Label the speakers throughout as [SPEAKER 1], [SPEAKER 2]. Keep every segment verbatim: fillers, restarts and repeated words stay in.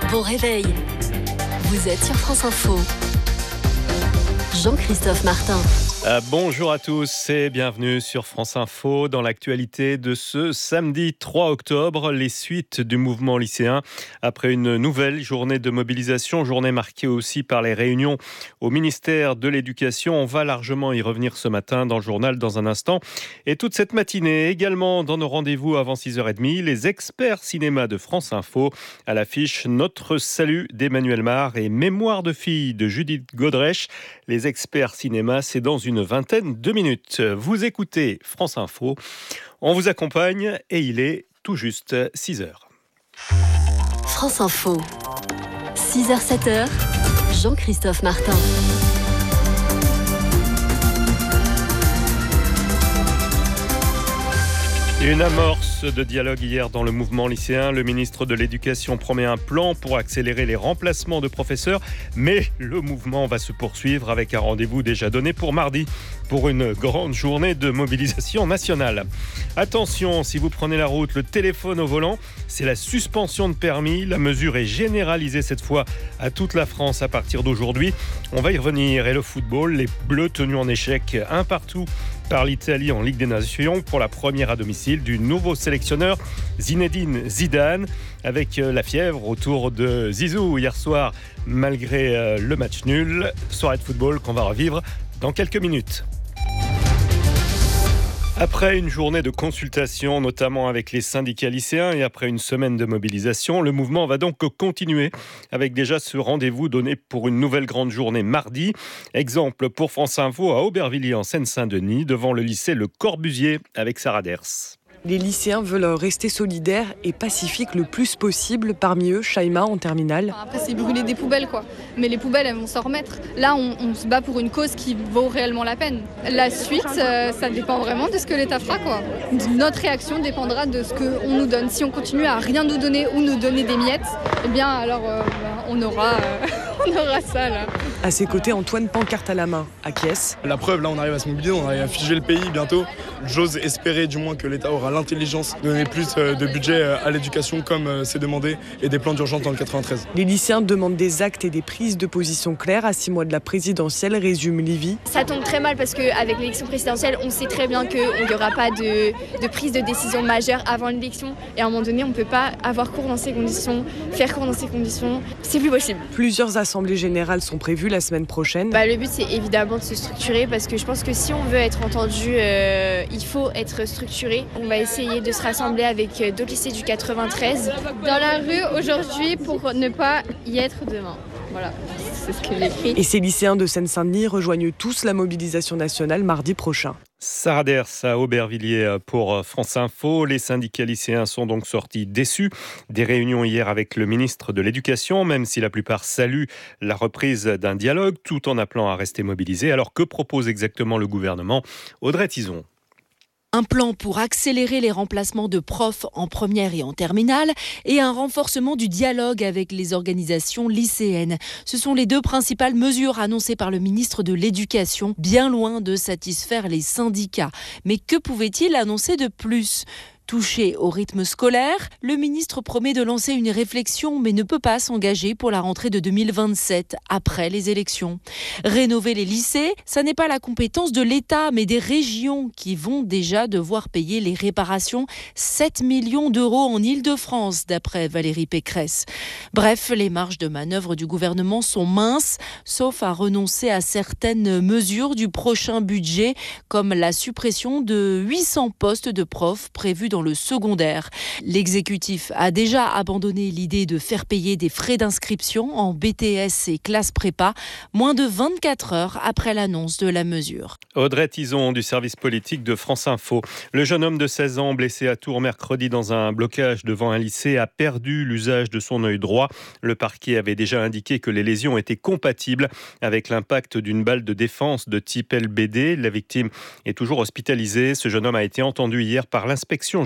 [SPEAKER 1] Bon réveil. Vous êtes sur France Info. Jean-Christophe Martin.
[SPEAKER 2] Euh, bonjour à tous et bienvenue sur France Info. Dans l'actualité de ce samedi trois octobre, les suites du mouvement lycéen après une nouvelle journée de mobilisation, journée marquée aussi par les réunions au ministère de l'Éducation. On va largement y revenir ce matin dans le journal dans un instant. Et toute cette matinée, également dans nos rendez-vous avant six heures trente, les experts cinéma de France Info. À l'affiche, Notre salut d'Emmanuel Mar et Mémoire de fille de Judith Godrèche. Les experts cinéma, c'est dans une vingtaine de minutes. Vous écoutez France Info, on vous accompagne et il est tout juste six heures.
[SPEAKER 1] France Info, six heures sept heures, Jean-Christophe Martin.
[SPEAKER 2] Une amorce de dialogue hier dans le mouvement lycéen. Le ministre de l'Éducation promet un plan pour accélérer les remplacements de professeurs. Mais le mouvement va se poursuivre avec un rendez-vous déjà donné pour mardi pour une grande journée de mobilisation nationale. Attention, si vous prenez la route, le téléphone au volant, c'est la suspension de permis. La mesure est généralisée cette fois à toute la France à partir d'aujourd'hui. On va y revenir. Et le football, les Bleus tenus en échec un partout par l'Italie en Ligue des Nations pour la première à domicile du nouveau sélectionneur Zinedine Zidane, avec la fièvre autour de Zizou hier soir malgré le match nul. Soirée de football qu'on va revivre dans quelques minutes. Après une journée de consultation, notamment avec les syndicats lycéens, et après une semaine de mobilisation, le mouvement va donc continuer avec déjà ce rendez-vous donné pour une nouvelle grande journée mardi. Exemple pour France Info à Aubervilliers en Seine-Saint-Denis, devant le lycée Le Corbusier avec Sarah Ders.
[SPEAKER 3] Les lycéens veulent rester solidaires et pacifiques le plus possible. Parmi eux, Shaima en terminale.
[SPEAKER 4] Après, c'est brûler des poubelles, quoi. Mais les poubelles, elles vont s'en remettre. Là, on, on se bat pour une cause qui vaut réellement la peine. La suite, euh, ça dépend vraiment de ce que l'État fera, quoi. Notre réaction dépendra de ce qu'on nous donne. Si on continue à rien nous donner ou nous donner des miettes, eh bien, alors, euh, bah, on aura, euh, on aura ça, là.
[SPEAKER 3] À ses côtés, Antoine, pancarte à la main, acquiesce.
[SPEAKER 5] La preuve, là, on arrive à se mobiliser, on arrive à figer le pays bientôt. J'ose espérer, du moins, que l'État aura l'intelligence de donner plus de budget à l'éducation comme c'est demandé et des plans d'urgence dans le quatre-vingt-treize.
[SPEAKER 3] Les lycéens demandent des actes et des prises de position claires à six mois de la présidentielle, résume Livy.
[SPEAKER 6] Ça tombe très mal parce qu'avec l'élection présidentielle, on sait très bien qu'il n'y aura pas de, de prise de décision majeure avant l'élection. Et à un moment donné, on ne peut pas avoir cours dans ces conditions, faire cours dans ces conditions. C'est plus possible.
[SPEAKER 3] Plusieurs assemblées générales sont prévues la semaine prochaine.
[SPEAKER 6] Bah, le but, c'est évidemment de se structurer parce que je pense que si on veut être entendu, euh, il faut être structuré. On va essayer de se rassembler avec d'autres lycées du quatre-vingt-treize.
[SPEAKER 4] Dans la rue aujourd'hui pour ne pas y être demain. Voilà, c'est ce que j'écris.
[SPEAKER 3] Et ces lycéens de Seine-Saint-Denis rejoignent tous la mobilisation nationale mardi prochain.
[SPEAKER 2] Sarah Ders à Aubervilliers pour France Info. Les syndicats lycéens sont donc sortis déçus des réunions hier avec le ministre de l'Éducation, même si la plupart saluent la reprise d'un dialogue, tout en appelant à rester mobilisés. Alors que propose exactement le gouvernement ? Audrey Tison.
[SPEAKER 7] Un plan pour accélérer les remplacements de profs en première et en terminale et un renforcement du dialogue avec les organisations lycéennes. Ce sont les deux principales mesures annoncées par le ministre de l'Éducation, bien loin de satisfaire les syndicats. Mais que pouvait-il annoncer de plus ? Touché au rythme scolaire, le ministre promet de lancer une réflexion mais ne peut pas s'engager pour la rentrée de deux mille vingt-sept, après les élections. Rénover les lycées, ça n'est pas la compétence de l'État mais des régions qui vont déjà devoir payer les réparations. sept millions d'euros en Île-de-France, d'après Valérie Pécresse. Bref, les marges de manœuvre du gouvernement sont minces, sauf à renoncer à certaines mesures du prochain budget, comme la suppression de huit cents postes de profs prévus dans dans le secondaire. L'exécutif a déjà abandonné l'idée de faire payer des frais d'inscription en B T S et classe prépa, moins de vingt-quatre heures après l'annonce de la mesure.
[SPEAKER 2] Audrey Tison du service politique de France Info. Le jeune homme de seize ans blessé à Tours mercredi dans un blocage devant un lycée a perdu l'usage de son œil droit. Le parquet avait déjà indiqué que les lésions étaient compatibles avec l'impact d'une balle de défense de type L B D. La victime est toujours hospitalisée. Ce jeune homme a été entendu hier par l'inspection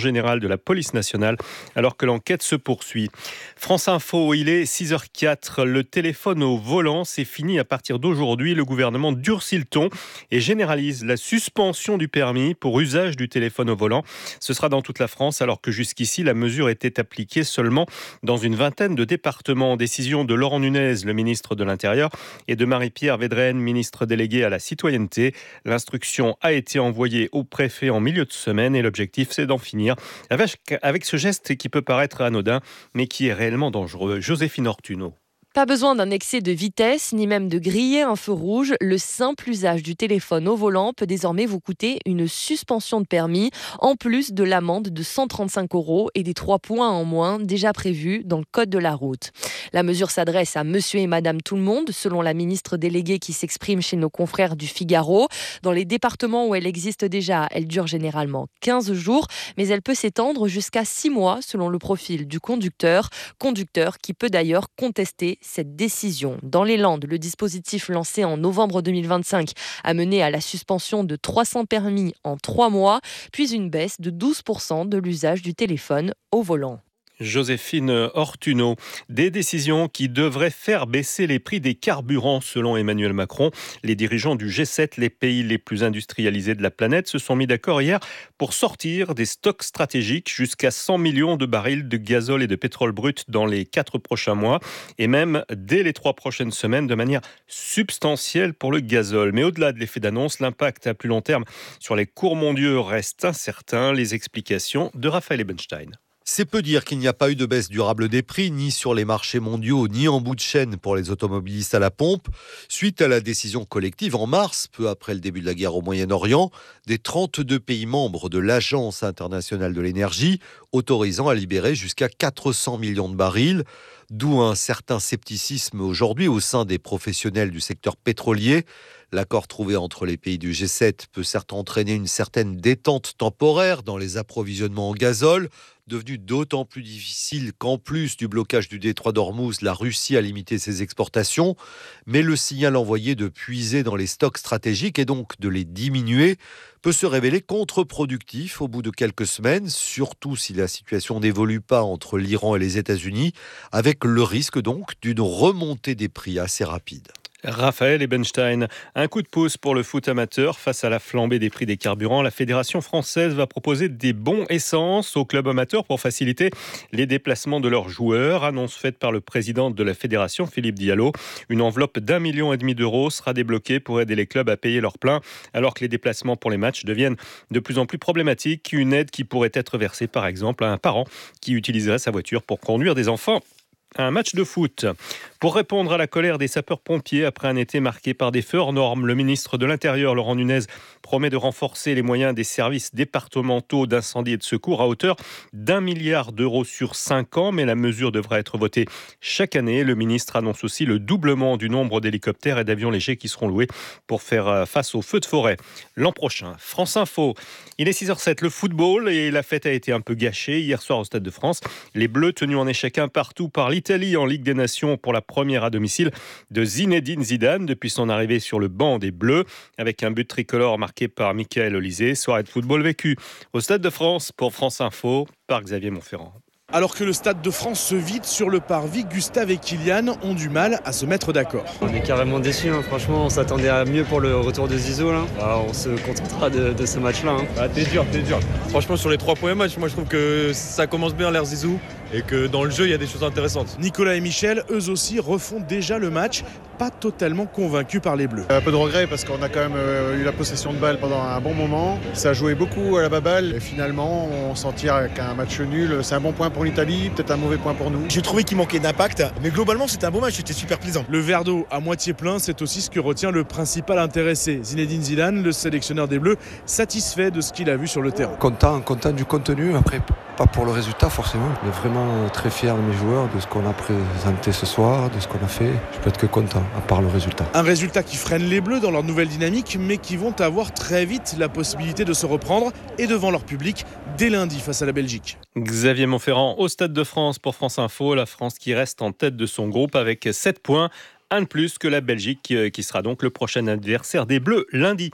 [SPEAKER 2] générale de la police nationale alors que l'enquête se poursuit. France Info, il est six heures quatre. Le téléphone au volant, c'est fini à partir d'aujourd'hui. Le gouvernement durcit le ton et généralise la suspension du permis pour usage du téléphone au volant. Ce sera dans toute la France alors que jusqu'ici, la mesure était appliquée seulement dans une vingtaine de départements. Décision de Laurent Nunez, le ministre de l'Intérieur, et de Marie-Pierre Védrenne, ministre déléguée à la citoyenneté. L'instruction a été envoyée au préfet en milieu de semaine et l'objectif, c'est d'en finir avec, avec ce geste qui peut paraître anodin, mais qui est réellement dangereux. Joséphine Ortuno.
[SPEAKER 8] Pas besoin d'un excès de vitesse, ni même de griller un feu rouge. Le simple usage du téléphone au volant peut désormais vous coûter une suspension de permis, en plus de l'amende de cent trente-cinq euros et des trois points en moins déjà prévus dans le code de la route. La mesure s'adresse à monsieur et madame tout le monde, selon la ministre déléguée qui s'exprime chez nos confrères du Figaro. Dans les départements où elle existe déjà, elle dure généralement quinze jours, mais elle peut s'étendre jusqu'à six mois selon le profil du conducteur. Conducteur qui peut d'ailleurs contester cette décision. Dans les Landes, le dispositif lancé en novembre deux mille vingt-cinq a mené à la suspension de trois cents permis en trois mois, puis une baisse de douze pour cent de l'usage du téléphone au volant.
[SPEAKER 2] Joséphine Ortuno. Des décisions qui devraient faire baisser les prix des carburants selon Emmanuel Macron. Les dirigeants du G sept, les pays les plus industrialisés de la planète, se sont mis d'accord hier pour sortir des stocks stratégiques jusqu'à cent millions de barils de gazole et de pétrole brut dans les quatre prochains mois et même dès les trois prochaines semaines de manière substantielle pour le gazole. Mais au-delà de l'effet d'annonce, l'impact à plus long terme sur les cours mondiaux reste incertain. Les explications de Raphaël Ebenstein.
[SPEAKER 9] C'est peu dire qu'il n'y a pas eu de baisse durable des prix, ni sur les marchés mondiaux, ni en bout de chaîne pour les automobilistes à la pompe. Suite à la décision collective en mars, peu après le début de la guerre au Moyen-Orient, des trente-deux pays membres de l'Agence internationale de l'énergie, autorisant à libérer jusqu'à quatre cents millions de barils. D'où un certain scepticisme aujourd'hui au sein des professionnels du secteur pétrolier. L'accord trouvé entre les pays du G sept peut certes entraîner une certaine détente temporaire dans les approvisionnements en gazole, devenu d'autant plus difficile qu'en plus du blocage du détroit d'Ormuz, la Russie a limité ses exportations. Mais le signal envoyé de puiser dans les stocks stratégiques et donc de les diminuer peut se révéler contre-productif au bout de quelques semaines, surtout si la situation n'évolue pas entre l'Iran et les États-Unis, avec le risque donc d'une remontée des prix assez rapide.
[SPEAKER 2] Raphaël Ebenstein. Un coup de pouce pour le foot amateur face à la flambée des prix des carburants. La Fédération française va proposer des bons essence aux clubs amateurs pour faciliter les déplacements de leurs joueurs. Annonce faite par le président de la Fédération, Philippe Diallo. Une enveloppe d'un million et demi d'euros sera débloquée pour aider les clubs à payer leur plein alors que les déplacements pour les matchs deviennent de plus en plus problématiques. Une aide qui pourrait être versée par exemple à un parent qui utiliserait sa voiture pour conduire des enfants à un match de foot. Pour répondre à la colère des sapeurs-pompiers après un été marqué par des feux hors normes, le ministre de l'Intérieur, Laurent Nunez, promet de renforcer les moyens des services départementaux d'incendie et de secours à hauteur d'un milliard d'euros sur cinq ans, mais la mesure devra être votée chaque année. Le ministre annonce aussi le doublement du nombre d'hélicoptères et d'avions légers qui seront loués pour faire face aux feux de forêt l'an prochain. France Info, il est six heures sept, le football, et la fête a été un peu gâchée hier soir au Stade de France. Les Bleus tenus en échec un partout par l'Italie en Ligue des Nations pour la première à domicile de Zinedine Zidane depuis son arrivée sur le banc des Bleus, avec un but tricolore marqué par Michael Olysée. Soirée de football vécue au Stade de France pour France Info par Xavier Montferrand.
[SPEAKER 10] Alors que le Stade de France se vide sur le parvis, Gustave et Kylian ont du mal à se mettre d'accord.
[SPEAKER 11] On est carrément déçus, hein. Franchement on s'attendait à mieux pour le retour de Zizou. Là. Bah, on se contentera de, de ce match-là. Hein.
[SPEAKER 12] Bah, t'es dur, t'es dur. Franchement sur les trois premiers matchs, moi je trouve que ça commence bien l'ère Zizou et que dans le jeu il y a des choses intéressantes.
[SPEAKER 10] Nicolas et Michel, eux aussi, refont déjà le match, pas totalement convaincus par les Bleus.
[SPEAKER 13] Un peu de regret parce qu'on a quand même euh, eu la possession de balle pendant un bon moment. Ça a joué beaucoup à la baballe et finalement on s'en tire avec un match nul. C'est un bon point pour l'Italie, peut-être un mauvais point pour nous.
[SPEAKER 14] J'ai trouvé qu'il manquait d'impact, mais globalement c'était un bon match, c'était super plaisant.
[SPEAKER 10] Le verre d'eau à moitié plein, c'est aussi ce que retient le principal intéressé. Zinedine Zidane, le sélectionneur des Bleus, satisfait de ce qu'il a vu sur le terrain.
[SPEAKER 15] Content, content du contenu, après pas pour le résultat forcément, mais vraiment très fier de mes joueurs, de ce qu'on a présenté ce soir, de ce qu'on a fait. Je peux être que content, à part le résultat.
[SPEAKER 10] Un résultat qui freine les Bleus dans leur nouvelle dynamique, mais qui vont avoir très vite la possibilité de se reprendre et devant leur public dès lundi face à la Belgique.
[SPEAKER 2] Xavier Montferrand au Stade de France pour France Info. La France qui reste en tête de son groupe avec sept points. Un de plus que la Belgique qui sera donc le prochain adversaire des Bleus lundi.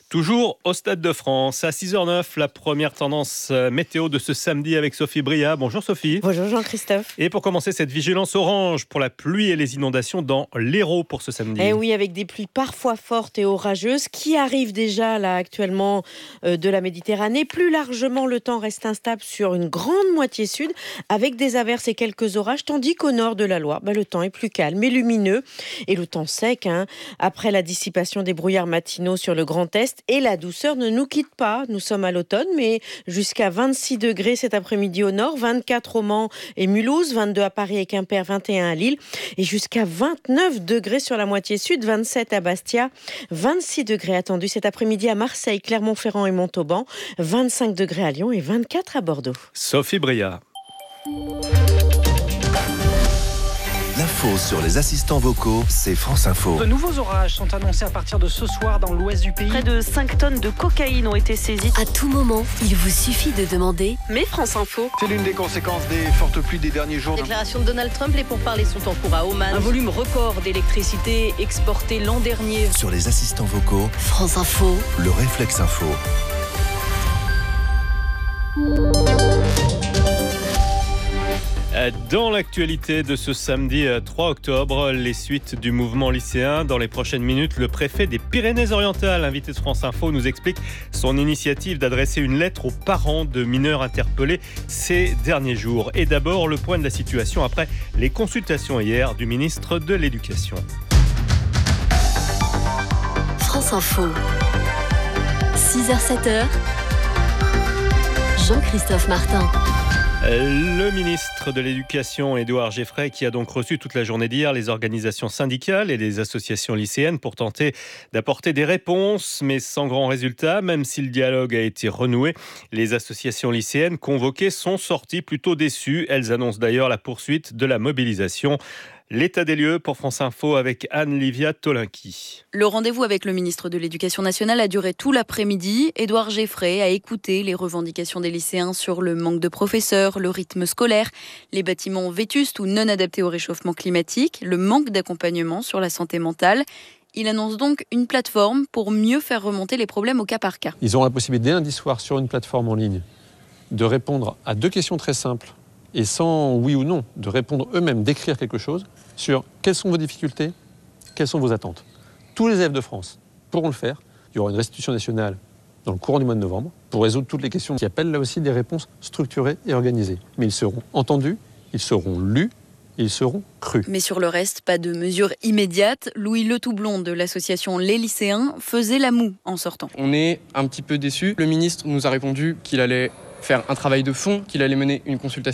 [SPEAKER 2] Toujours au Stade de France, à six heures neuf, la première tendance météo de ce samedi avec Sophie Bria. Bonjour Sophie.
[SPEAKER 16] Bonjour Jean-Christophe.
[SPEAKER 2] Et pour commencer, cette vigilance orange pour la pluie et les inondations dans l'Hérault pour ce samedi.
[SPEAKER 16] Eh oui, avec des pluies parfois fortes et orageuses qui arrivent déjà là actuellement euh, de la Méditerranée. Plus largement, le temps reste instable sur une grande moitié sud avec des averses et quelques orages, tandis qu'au nord de la Loire, bah, le temps est plus calme et lumineux et le temps sec. Hein, après la dissipation des brouillards matinaux sur le Grand Est. Et la douceur ne nous quitte pas. Nous sommes à l'automne, mais jusqu'à vingt-six degrés cet après-midi au nord, vingt-quatre au Mans et Mulhouse, vingt-deux à Paris et Quimper, vingt et un à Lille, et jusqu'à vingt-neuf degrés sur la moitié sud, vingt-sept à Bastia, vingt-six degrés attendus cet après-midi à Marseille, Clermont-Ferrand et Montauban, vingt-cinq degrés à Lyon et vingt-quatre à Bordeaux.
[SPEAKER 2] Sophie Bria.
[SPEAKER 17] L'info sur les assistants vocaux, c'est France Info.
[SPEAKER 18] De nouveaux orages sont annoncés à partir de ce soir dans l'ouest du pays.
[SPEAKER 7] Près de cinq tonnes de cocaïne ont été saisies.
[SPEAKER 1] À tout moment, il vous suffit de demander
[SPEAKER 7] « Mais France Info ».
[SPEAKER 15] C'est l'une des conséquences des fortes pluies des derniers jours.
[SPEAKER 7] Déclaration de Donald Trump, les pourparlers sont en cours à Oman. Un volume record d'électricité exporté l'an dernier.
[SPEAKER 17] Sur les assistants vocaux,
[SPEAKER 1] France Info,
[SPEAKER 17] le réflexe info.
[SPEAKER 2] Dans l'actualité de ce samedi trois octobre, les suites du mouvement lycéen. Dans les prochaines minutes, le préfet des Pyrénées-Orientales, invité de France Info, nous explique son initiative d'adresser une lettre aux parents de mineurs interpellés ces derniers jours. Et d'abord, le point de la situation après les consultations hier du ministre de l'Éducation.
[SPEAKER 1] France Info, six heures sept heures, Jean-Christophe Martin.
[SPEAKER 2] Le ministre de l'Éducation, Édouard Geffray, qui a donc reçu toute la journée d'hier les organisations syndicales et les associations lycéennes pour tenter d'apporter des réponses, mais sans grand résultat. Même si le dialogue a été renoué, les associations lycéennes convoquées sont sorties plutôt déçues. Elles annoncent d'ailleurs la poursuite de la mobilisation. L'état des lieux pour France Info avec Anne-Livia Tolinki.
[SPEAKER 19] Le rendez-vous avec le ministre de l'Éducation nationale a duré tout l'après-midi. Édouard Geffray a écouté les revendications des lycéens sur le manque de professeurs, le rythme scolaire, les bâtiments vétustes ou non adaptés au réchauffement climatique, le manque d'accompagnement sur la santé mentale. Il annonce donc une plateforme pour mieux faire remonter les problèmes au cas par cas.
[SPEAKER 20] Ils auront la possibilité lundi soir sur une plateforme en ligne de répondre à deux questions très simples et sans oui ou non, de répondre eux-mêmes, d'écrire quelque chose sur quelles sont vos difficultés, quelles sont vos attentes. Tous les élèves de France pourront le faire. Il y aura une restitution nationale dans le courant du mois de novembre pour résoudre toutes les questions qui appellent là aussi des réponses structurées et organisées. Mais ils seront entendus, ils seront lus, ils seront crus.
[SPEAKER 19] Mais sur le reste, pas de mesures immédiates. Louis Letoublon de l'association Les Lycéens faisait la moue en sortant.
[SPEAKER 21] On est un petit peu déçus. Le ministre nous a répondu qu'il allait faire un travail de fond, qu'il allait mener une consultation